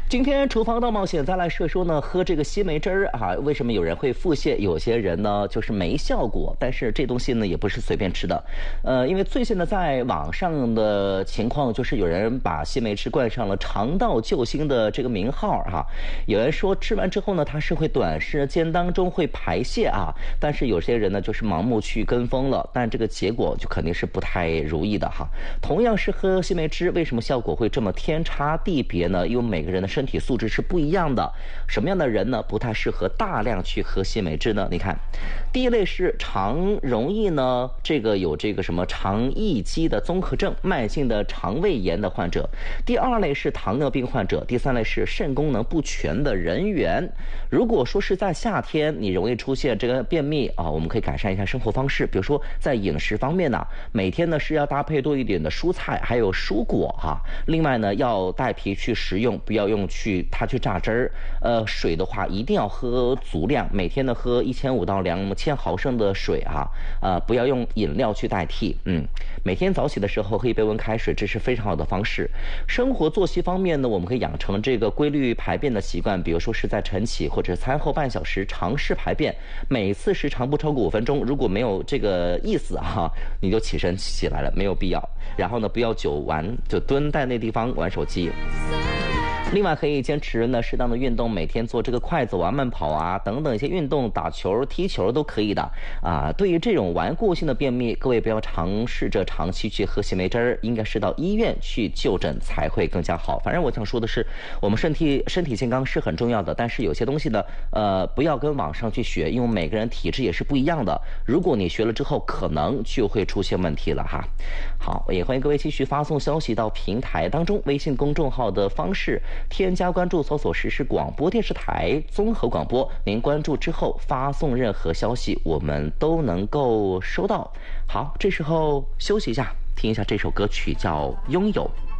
今天厨房大冒险再来说说呢，喝这个西梅汁儿啊，为什么有人会腹泻，有些人呢就是没效果？但是这东西呢也不是随便吃的，因为最近呢在网上的情况就是有人把西梅汁冠上了肠道救星的这个名号哈，有人说吃完之后呢，它是会短时间当中会排泄啊，但是有些人呢就是盲目去跟风了，但这个结果就肯定是不太如意的哈。同样是喝西梅汁，为什么效果会这么天差地别呢？因为每个人的身体素质是不一样的，什么样的人呢不太适合大量去喝西梅汁呢？你看，第一类是肠容易呢有这个什么肠易激的综合症，慢性的肠胃炎的患者；第二类是糖尿病患者；第三类是肾功能不全的人员。如果说是在夏天你容易出现这个便秘啊，我们可以改善一下生活方式，比如说在饮食方面呢，每天呢是要搭配多一点的蔬菜还有蔬果哈。另外呢要带皮去食用，不要用它去榨汁儿。水的话一定要喝足量，每天呢喝1500到2000毫升的水哈。不要用饮料去代替。每天早起的时候喝一杯温开水，这是非常好的方式。生活作息方面呢，我们可以养成这个规律排便的习惯，比如说是在晨起或者餐后半小时尝试排便，每次时长不超过5分钟。如果没有这个意思哈，你就起身起来了，没有必要。然后呢，不要就蹲在那地方玩手机。另外可以坚持呢适当的运动，每天做这个快走啊、慢跑啊等等一些运动，打球、踢球都可以的啊。对于这种顽固性的便秘，各位不要尝试着长期去喝西梅汁儿，应该是到医院去就诊才会更加好。反正我想说的是，我们身体健康是很重要的，但是有些东西呢，不要跟网上去学，因为每个人体质也是不一样的。如果你学了之后，可能就会出现问题了哈。好，也欢迎各位继续发送消息到平台当中，微信公众号的方式。添加关注，搜索实时广播电视台综合广播，您关注之后发送任何消息，我们都能够收到。好，这时候休息一下，听一下这首歌曲叫《拥有》。